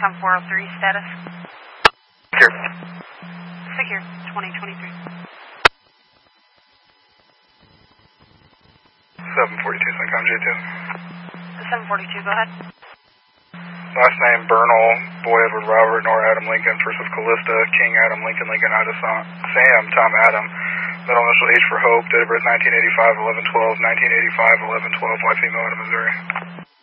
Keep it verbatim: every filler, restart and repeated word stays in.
Tom four oh three, status? Secure. Secure, twenty twenty-three. seven forty-two, Syncom J two. seven forty-two, go ahead. Last name, Bernal, Boy Edward Robert, Nor Adam Lincoln, first of Callista, King Adam Lincoln, Lincoln Ida Sam, Tom Adam. Middle initial H for Hope, date of birth nineteen eighty-five, eleven twelve, nineteen eighty-five, eleven twelve, white female out of Missouri.